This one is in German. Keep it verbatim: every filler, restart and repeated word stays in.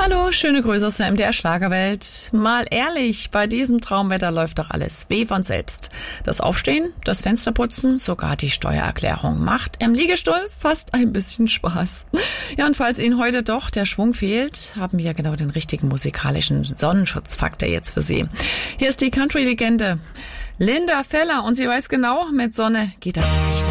Hallo, schöne Grüße aus der M D R Schlagerwelt. Mal ehrlich, bei diesem Traumwetter läuft doch alles wie von selbst. Das Aufstehen, das Fensterputzen, sogar die Steuererklärung macht im Liegestuhl fast ein bisschen Spaß. Ja, und falls Ihnen heute doch der Schwung fehlt, haben wir genau den richtigen musikalischen Sonnenschutzfaktor jetzt für Sie. Hier ist die Country-Legende Linda Feller und sie weiß genau, mit Sonne geht das leichter.